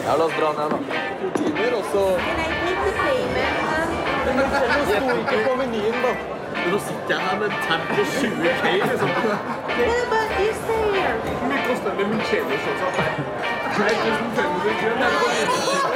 Ja, la oss dra ned, da. 2 timer, og så... Can I take the payment? Men det sto ikke på menyen, da. Nå sitter jeg her med en tab på 20K, liksom. Yeah, but you stay here. Hvor mye koster det med Muncheno, sånn? Nei, 1500 kroner.